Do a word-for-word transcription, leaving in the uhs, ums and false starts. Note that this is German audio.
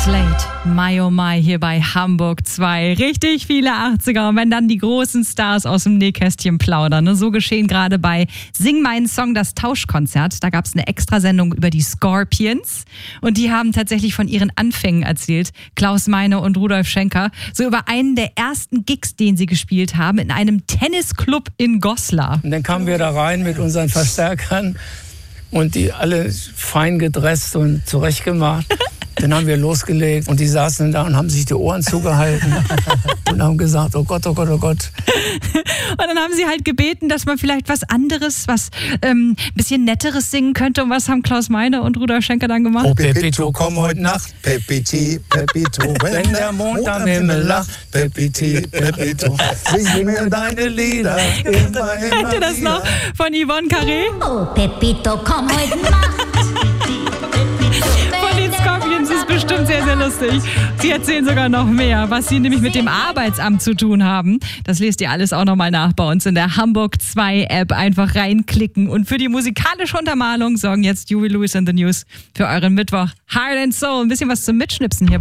Slate, My Oh My hier bei Hamburg zwei. Richtig viele achtziger. Und wenn dann die großen Stars aus dem Nähkästchen plaudern. Ne? So geschehen gerade bei Sing meinen Song, das Tauschkonzert. Da gab es eine Extrasendung über die Scorpions. Und die haben tatsächlich von ihren Anfängen erzählt. Klaus Meine und Rudolf Schenker. So über einen der ersten Gigs, den sie gespielt haben, in einem Tennisclub in Goslar. Und dann kamen wir da rein mit unseren Verstärkern. Und die alle fein gedresst und zurechtgemacht. Dann haben wir losgelegt und die saßen da und haben sich die Ohren zugehalten und haben gesagt, oh Gott, oh Gott, oh Gott. Und dann haben sie halt gebeten, dass man vielleicht was anderes, was ähm, ein bisschen Netteres singen könnte. Und was haben Klaus Meine und Rudolf Schenker dann gemacht? Oh Pepito, komm heute Nacht. Pepiti, Pepito, Wenn der Mond am Himmel lacht. Pepiti, Pepito, sing mir deine Lieder. Immer, immer Kennt ihr das wieder. noch von Yvonne Carré? Oh, Pepito, komm heute Nacht. Von den Scorpions ist bestimmt sehr, sehr lustig. Sie erzählen sogar noch mehr, was sie nämlich mit dem Arbeitsamt zu tun haben. Das lest ihr alles auch nochmal nach bei uns in der Hamburg zwei App. Einfach reinklicken. Und für die musikalische Untermalung sorgen jetzt Huey Lewis and the News für euren Mittwoch. Heart and Soul. Ein bisschen was zum Mitschnipsen hier.